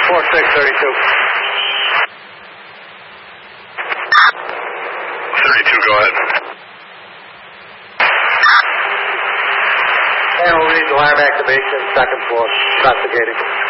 4632. 32, go ahead. Panel reads alarm activation, second floor, investigating.